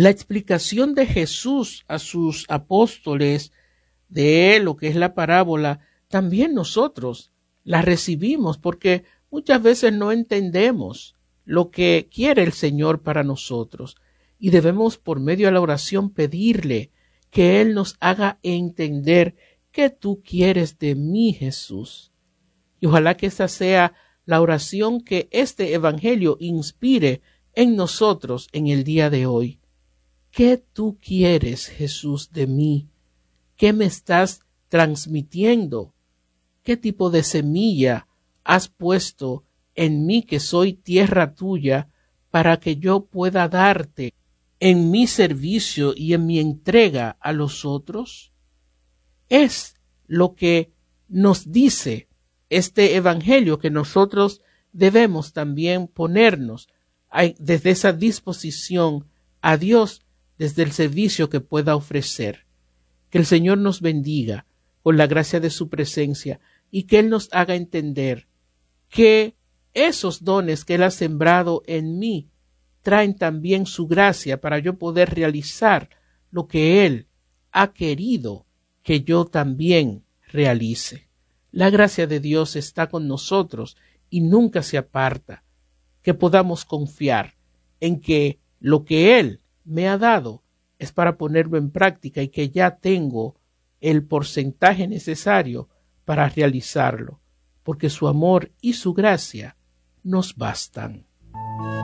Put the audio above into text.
La explicación de Jesús a sus apóstoles de lo que es la parábola, también nosotros la recibimos porque muchas veces no entendemos lo que quiere el Señor para nosotros y debemos por medio de la oración pedirle que Él nos haga entender qué tú quieres de mí, Jesús. Y ojalá que esa sea la oración que este evangelio inspire en nosotros en el día de hoy. ¿Qué tú quieres, Jesús, de mí? ¿Qué me estás transmitiendo? ¿Qué tipo de semilla has puesto en mí que soy tierra tuya para que yo pueda darte en mi servicio y en mi entrega a los otros? Es lo que nos dice este evangelio, que nosotros debemos también ponernos desde esa disposición a Dios, desde el servicio que pueda ofrecer. Que el Señor nos bendiga con la gracia de su presencia y que Él nos haga entender que esos dones que Él ha sembrado en mí traen también su gracia para yo poder realizar lo que Él ha querido que yo también realice. La gracia de Dios está con nosotros y nunca se aparta. Que podamos confiar en que lo que Él me ha dado es para ponerlo en práctica y que ya tengo el porcentaje necesario para realizarlo, porque su amor y su gracia nos bastan.